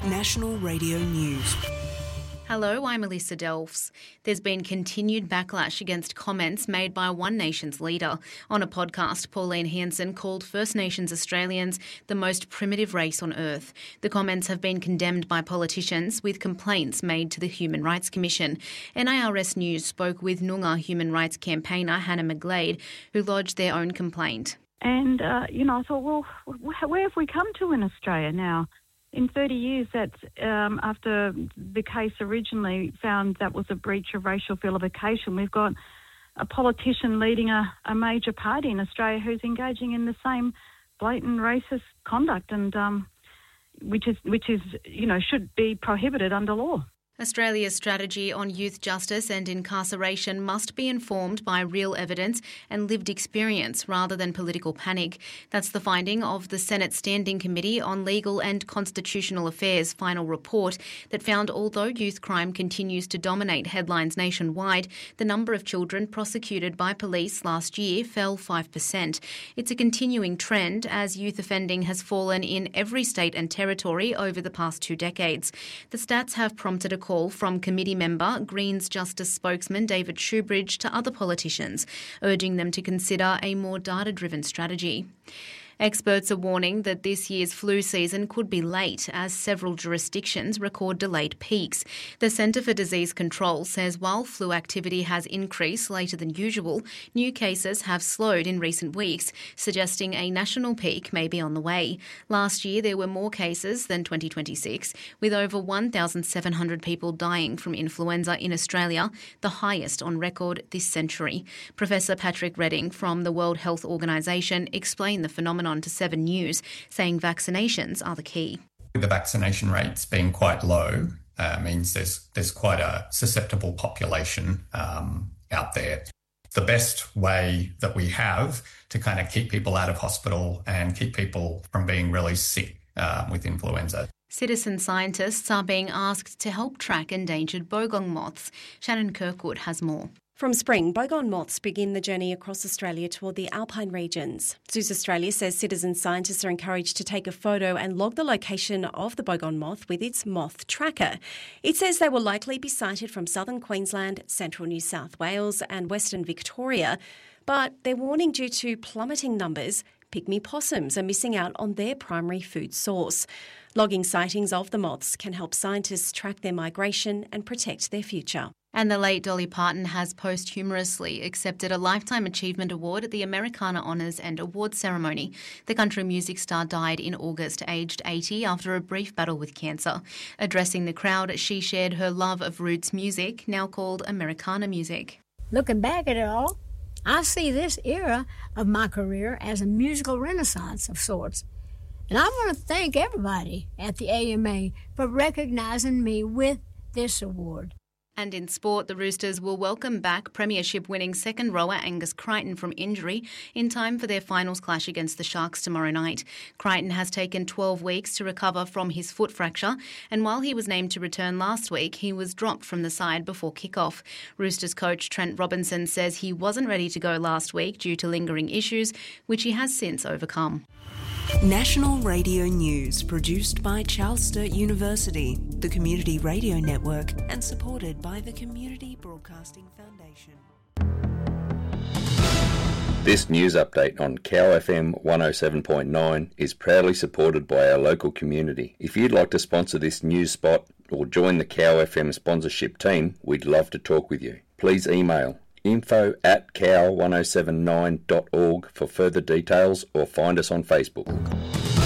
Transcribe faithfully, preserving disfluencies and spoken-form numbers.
National Radio News. Hello, I'm Alyssa Delfs. There's been continued backlash against comments made by One Nation's leader. On a podcast, Pauline Hanson called First Nations Australians the most primitive race on earth. The comments have been condemned by politicians, with complaints made to the Human Rights Commission. N I R S News spoke with Noongar human rights campaigner Hannah McGlade, who lodged their own complaint. And, uh, you know, I thought, well, where have we come to in Australia now? In thirty years, that's um, after the case originally found that was a breach of racial vilification, we've got a politician leading a, a major party in Australia who's engaging in the same blatant racist conduct, and um, which is which is you know should be prohibited under law. Australia's strategy on youth justice and incarceration must be informed by real evidence and lived experience rather than political panic. That's the finding of the Senate Standing Committee on Legal and Constitutional Affairs' final report that found although youth crime continues to dominate headlines nationwide, the number of children prosecuted by police last year fell five percent. It's a continuing trend as youth offending has fallen in every state and territory over the past two decades. The stats have prompted a call from committee member, Greens Justice spokesman David Shoebridge, to other politicians, urging them to consider a more data-driven strategy. Experts are warning that this year's flu season could be late as several jurisdictions record delayed peaks. The Centre for Disease Control says while flu activity has increased later than usual, new cases have slowed in recent weeks, suggesting a national peak may be on the way. Last year there were more cases than twenty twenty-six, with over one thousand seven hundred people dying from influenza in Australia, the highest on record this century. Professor Patrick Redding from the World Health Organisation explained the phenomenon to Seven News, saying vaccinations are the key. The vaccination rates being quite low uh, means there's there's quite a susceptible population um, out there. The best way that we have to kind of keep people out of hospital and keep people from being really sick uh, with influenza. Citizen scientists are being asked to help track endangered bogong moths. Shannon Kirkwood has more. From spring, bogong moths begin the journey across Australia toward the alpine regions. Zoos Australia says citizen scientists are encouraged to take a photo and log the location of the bogong moth with its moth tracker. It says they will likely be sighted from southern Queensland, central New South Wales and western Victoria, but they're warning due to plummeting numbers, pygmy possums are missing out on their primary food source. Logging sightings of the moths can help scientists track their migration and protect their future. And the late Dolly Parton has posthumously accepted a Lifetime Achievement Award at the Americana Honours and Awards ceremony. The country music star died in August, aged eighty, after a brief battle with cancer. Addressing the crowd, she shared her love of roots music, now called Americana music. Looking back at it all, I see this era of my career as a musical renaissance of sorts. And I want to thank everybody at the A M A for recognising me with this award. And in sport, the Roosters will welcome back premiership-winning second rower Angus Crichton from injury in time for their finals clash against the Sharks tomorrow night. Crichton has taken twelve weeks to recover from his foot fracture, and while he was named to return last week, he was dropped from the side before kick-off. Roosters coach Trent Robinson says he wasn't ready to go last week due to lingering issues, which he has since overcome. National Radio News, produced by Charles Sturt University, the Community Radio Network, and supported by the Community Broadcasting Foundation. This news update on Cow F M one oh seven point nine is proudly supported by our local community. If you'd like to sponsor this news spot or join the Cow F M sponsorship team, we'd love to talk with you. Please email info at cow ten seventy-nine dot org for further details or find us on Facebook.